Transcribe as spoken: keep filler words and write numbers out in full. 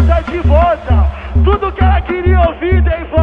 tá de volta. Tudo que ela queria ouvir, dei volta.